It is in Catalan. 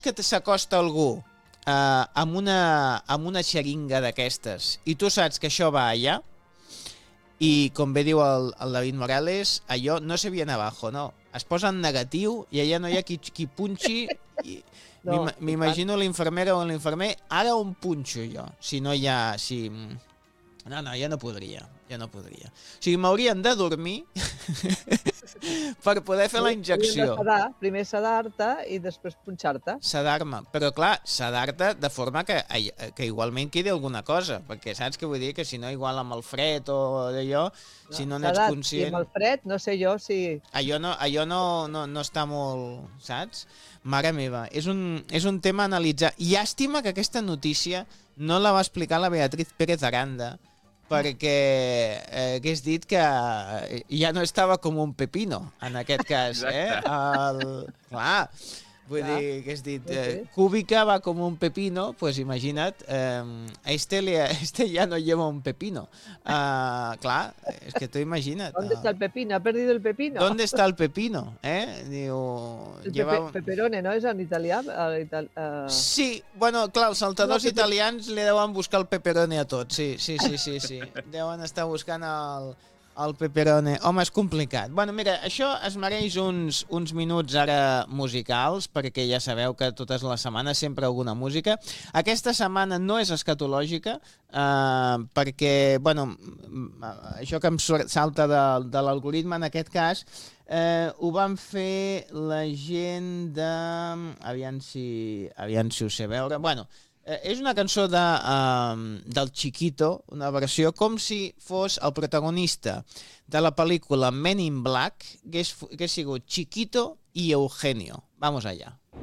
que s'acosta algú amb una xeringa d'aquestes i tu saps que això va allà i, com bé diu el David Morales, allò no se viene abajo, no. Es posa en negatiu i allà no hi ha qui punxi. M'imagino l'infermera o l'infermer, ara on punxo jo? Si no hi ha... No, ja no podria. O sigui, m'haurien de dormir per poder fer la injecció. Primer sedar-te i després punxar-te. Sedar-me, però clar, sedar-te de forma que igualment quedi alguna cosa, perquè saps què vull dir? Que si no, igual amb el fred o d'allò, si no n'ets conscient... I amb el fred, no sé jo si... Allò no està molt... Saps? Mare meva, és un tema a analitzar. Llàstima que aquesta notícia no la va explicar la Beatriz Pérez Aranda, perquè hagués dit que ja no estava com un pepino, en aquest cas. Clar, vull dir, hagués dit, Cúbica va com un pepino, pues imagina't, este ya no lleva un pepino. Clar, és que tu imagina't. ¿Dónde está el pepino? ¿Ha perdido el pepino? ¿Dónde está el pepino? Diu... Peperone, no? És en italià? Sí, bueno, clar, els saltadors italians li deuen buscar el peperone a tot, sí. Deuen estar buscant el peperone. Home, és complicat. Bueno, mira, això es mereix uns minuts ara musicals, perquè ja sabeu que totes les setmanes sempre alguna música. Aquesta setmana no és escatològica, perquè, bueno, això que em salta de l'algoritme en aquest cas, ho van fer la gent de... Aviam si ho sé veure. Bueno, és una cançó del Chiquito, una versió com si fos el protagonista de la pel·lícula Men in Black, que hagués sigut Chiquito i Eugenio. Vamos allá.